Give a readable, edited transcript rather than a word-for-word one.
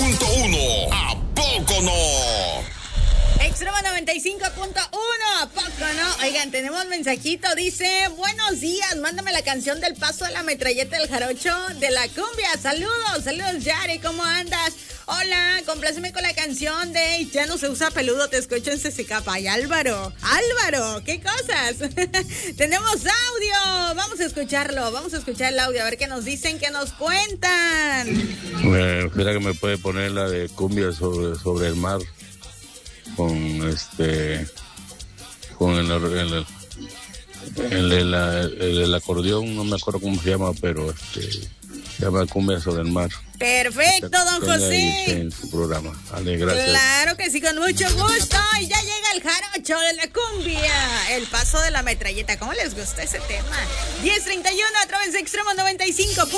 95.1. ¿A poco no? Extremo 95.1, ¿a poco no? Oigan, tenemos mensajito, dice, buenos días, mándame la canción del paso de la metralleta del jarocho de la cumbia. Saludos, Yari, ¿cómo andas? Hola, compláceme con la canción de Ya no se usa peludo, te escucho en CCK. Y Álvaro, ¿qué cosas? Tenemos audio, vamos a escuchar el audio, a ver qué nos dicen, qué nos cuentan. ¿Será que me puede poner la de cumbia sobre el mar? Con el acordeón, no me acuerdo cómo se llama, pero se llama Cumbia sobre el Mar. Perfecto, don José. En su programa. Vale, gracias. Claro que sí, con mucho gusto. Y ya llega el jarocho de la cumbia, el paso de la metralleta. ¿Cómo les gusta ese tema? 10:31 a través de Extremo 95.